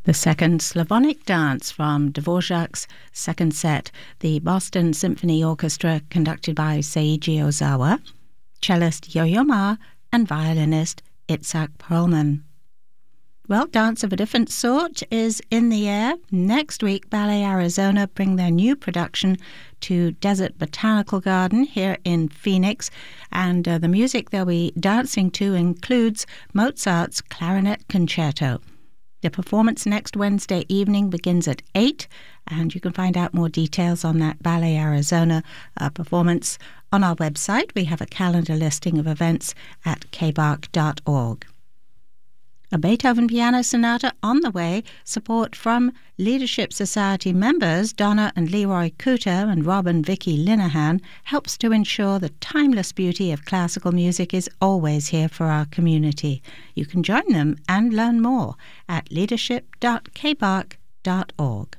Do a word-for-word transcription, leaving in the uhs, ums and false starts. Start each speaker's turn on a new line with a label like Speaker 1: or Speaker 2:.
Speaker 1: The second Slavonic dance from Dvorak's second set, the Boston Symphony Orchestra conducted by Seiji Ozawa, cellist Yo-Yo Ma, and violinist Itzhak Perlman. Well, dance of a different sort is in the air. Next week, Ballet Arizona bring their new production to Desert Botanical Garden here in Phoenix, and uh, the music they'll be dancing to includes Mozart's Clarinet Concerto. The performance next Wednesday evening begins at eight, and you can find out more details on that Ballet Arizona uh, performance on our website. We have a calendar listing of events at k b a r c dot org. A Beethoven Piano Sonata on the way. Support from Leadership Society members Donna and Leroy Cooter and Rob and Vicky Linehan helps to ensure the timeless beauty of classical music is always here for our community. You can join them and learn more at leadership dot k b a r c dot org.